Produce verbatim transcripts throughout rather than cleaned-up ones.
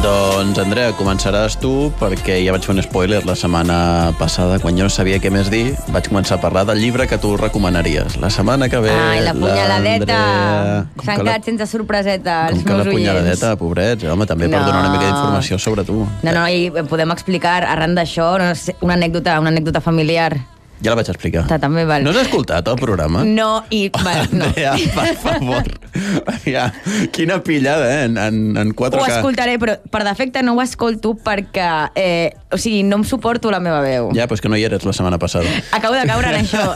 Doncs, Andrea, començaràs tu, perquè ja vaig fer un spoiler la setmana passada, quan jo no sabia què més dir, vaig començar a parlar del llibre que tu recomanaries. La setmana que ve... Ai, la punyaladeta! S'han la... quedat sense sorpreseta, els com que meus la punyaladeta, pobrets, home, també no. Per donar una mica d'informació sobre tu. No, no, i podem explicar, arran d'això, una anècdota, una anècdota familiar. Ja la vaig explicar. Ta, també val. No has escoltat el programa? No, i... Val, no. Andrea, per favor. Ja, quina pillada, eh? En, en, en quatre K. Ho escoltaré, però per defecte no ho escolto perquè... Eh, o sigui, no em suporto la meva veu. Ja, però és que no hi eres la setmana passada. Acabo de caure en això.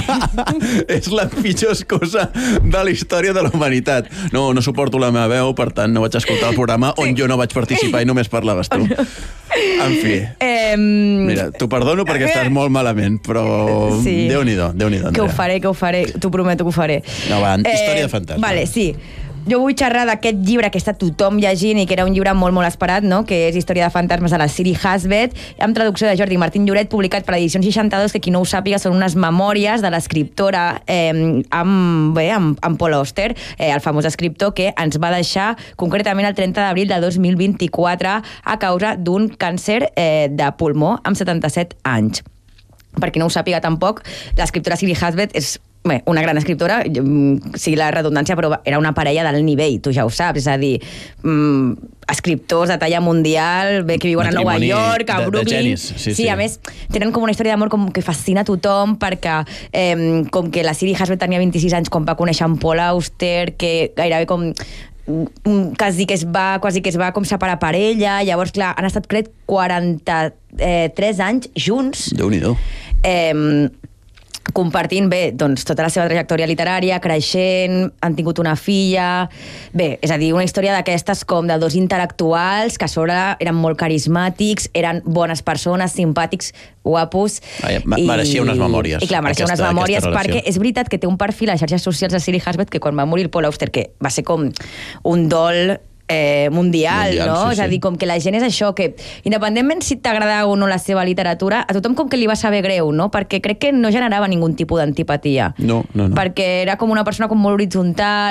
És la pitjor cosa de la història de la humanitat. No, no suporto la meva veu, per tant, no vaig escoltar el programa on jo no vaig participar i només parlaves tu. En fi. Eh, Mira, t'ho perdono perquè estàs molt malament, però sí. Déu-n'hi-do, Déu-n'hi-do, Andrea. Que ho faré, que ho faré, t'ho prometo que ho faré. No, va, història eh, de fantasma. Vale, sí. Jo vull xerrar d'aquest llibre que està tothom llegint i que era un llibre molt, molt esperat, no? Que és Història de fantasmes de la Siri Hasbet, amb traducció de Jordi Martín Lloret, publicat per Edicions seixanta-dos, que qui no ho sàpiga són unes memòries de l'escriptora eh, amb, bé, amb, amb Paul Auster, eh, el famós escriptor que ens va deixar concretament el trenta d'abril de dos mil vint-i-quatre a causa d'un càncer eh, de pulmó amb setanta-set anys. Per qui no ho sàpiga tampoc, l'escriptora Siri Hasbet és bé, una gran escriptora, sigui la redundància, però era una parella del nivell, tu ja ho saps, és a dir, mm, escriptors de talla mundial, bé, que viuen a Nova York, a Brooklyn... De, de genis, sí, sí. Sí, a més, tenen com una història d'amor com que fascina a tothom, perquè eh, com que la Siri Hasbet tenia vint-i-sis anys quan va conèixer en Paul Auster, que gairebé com quasi que es va, quasi que es va com separar per ella, llavors, clar, han estat, crec, quaranta-tres anys junts. Déu-n'hi-do. Eh, compartint, bé, doncs, tota la seva trajectòria literària, creixent, han tingut una filla... Bé, és a dir, una història d'aquestes com de dos intel·lectuals que a sobre eren molt carismàtics, eren bones persones, simpàtics, guapos... Ai, i, mereixia unes memòries. I clar, mereixia aquesta, unes memòries perquè és veritat que té un perfil a xarxes socials de Siri Hasbet que quan va morir el Paul Auster, que va ser com un dol... Eh, mundial, mundial, no? Sí, és a dir, com que la gent és això, que independentment si t'agrada o no la seva literatura, a tothom com que li va saber greu, no? Perquè crec que no generava ningun tipus d'antipatia. No, no, no. Perquè era com una persona com molt horitzontal,